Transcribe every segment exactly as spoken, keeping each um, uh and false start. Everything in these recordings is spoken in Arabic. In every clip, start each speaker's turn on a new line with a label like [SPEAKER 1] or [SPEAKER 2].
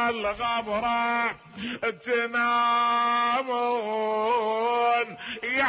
[SPEAKER 1] الغبرة تنامون يا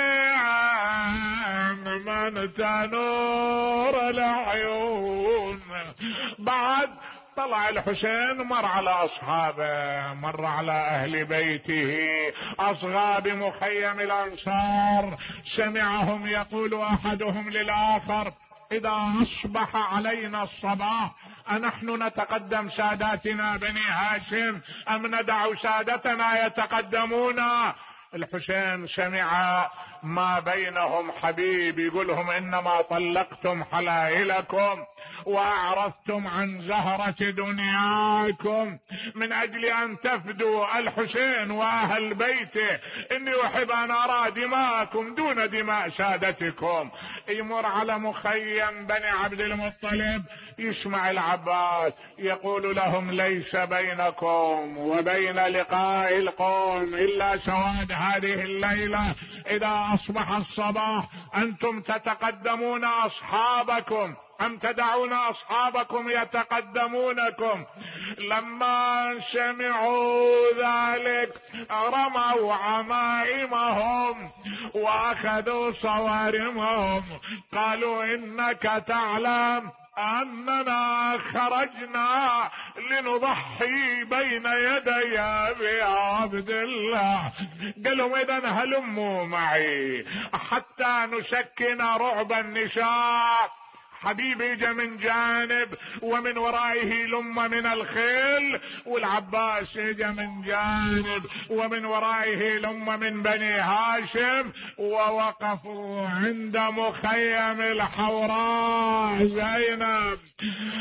[SPEAKER 1] حسين من تنور العيون. بعد طلع الحسين مر على أصحابه، مر على أهل بيته، أصغى بمخيم الأنصار، سمعهم يقول أحدهم للآخر: إذا أصبح علينا الصباح أنحن نتقدم ساداتنا بني هاشم أم ندع سادتنا يتقدمون؟ الحسين سمع ما بينهم حبيب يقولهم: إنما طلقتم حلائلكم وأعرضتم عن زهرة دنياكم من أجل أن تفدوا الحسين وأهل بيته، إني أحب أن أرى دماءكم دون دماء سادتكم. يمر على مخيم بني عبد المطلب، يسمع العباس يقول لهم: ليس بينكم وبين لقاء القوم إلا سواد هذه الليلة. إذا أصبح الصباح أنتم تتقدمون أصحابكم أم تدعون أصحابكم يتقدمونكم؟ لما سمعوا ذلك رموا عمائمهم وأخذوا صوارمهم، قالوا: إنك تعلم أننا خرجنا لنضحي بين يدي أبي عبد الله. قالوا: إذن هلموا معي حتى نسكن رعب النساء. حبيب اجى من جانب ومن ورائه لمة من الخيل، والعباس اجى من جانب ومن ورائه لمة من بني هاشم، ووقفوا عند مخيم الحوراء زينب.